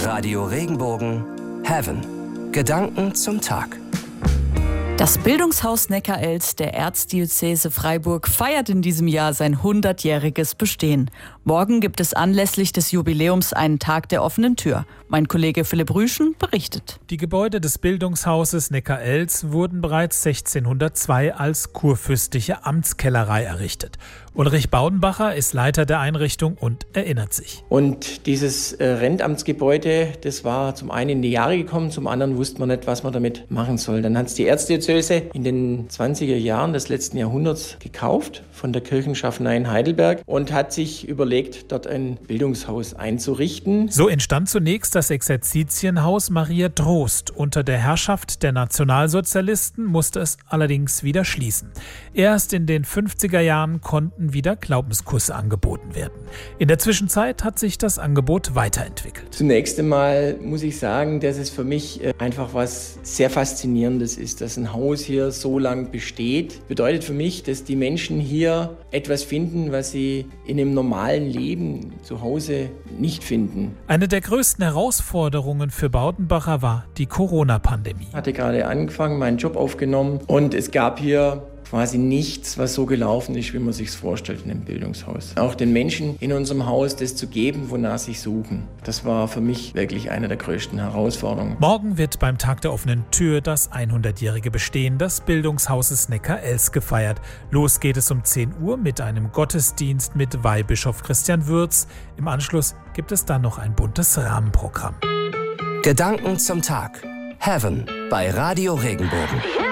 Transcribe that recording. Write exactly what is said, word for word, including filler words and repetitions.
Radio Regenbogen Heaven. Gedanken zum Tag. Das Bildungshaus Neckarelz der Erzdiözese Freiburg feiert in diesem Jahr sein hundertjähriges Bestehen. Morgen gibt es anlässlich des Jubiläums einen Tag der offenen Tür. Mein Kollege Philipp Rüschen berichtet. Die Gebäude des Bildungshauses Neckarelz wurden bereits sechzehnhundertzwei als kurfürstliche Amtskellerei errichtet. Ulrich Baudenbacher ist Leiter der Einrichtung und erinnert sich. Und dieses äh, Rentamtsgebäude, das war zum einen in die Jahre gekommen, zum anderen wusste man nicht, was man damit machen soll. Dann hat es die Erzdiözese in den zwanziger Jahren des letzten Jahrhunderts gekauft von der Kirchenschaffenei in Heidelberg und hat sich überlegt, dort ein Bildungshaus einzurichten. So entstand zunächst das Exerzitienhaus Maria Trost. Unter der Herrschaft der Nationalsozialisten musste es allerdings wieder schließen. Erst in den fünfziger Jahren konnten wieder Glaubenskurse angeboten werden. In der Zwischenzeit hat sich das Angebot weiterentwickelt. Zunächst einmal muss ich sagen, dass es für mich einfach was sehr Faszinierendes ist, dass ein Haus hier so lang besteht. Bedeutet für mich, dass die Menschen hier etwas finden, was sie in einem normalen Leben zu Hause nicht finden. Eine der größten Herausforderungen für Baudenbacher war die Corona-Pandemie. Ich hatte gerade angefangen, meinen Job aufgenommen und es gab hier quasi nichts, was so gelaufen ist, wie man sich es vorstellt in einem Bildungshaus. Auch den Menschen in unserem Haus das zu geben, wonach sie suchen. Das war für mich wirklich eine der größten Herausforderungen. Morgen wird beim Tag der offenen Tür das hundertjährige Bestehen des Bildungshauses Neckarelz gefeiert. Los geht es um zehn Uhr mit einem Gottesdienst mit Weihbischof Christian Würz. Im Anschluss gibt es dann noch ein buntes Rahmenprogramm. Gedanken zum Tag. Heaven bei Radio Regenbogen.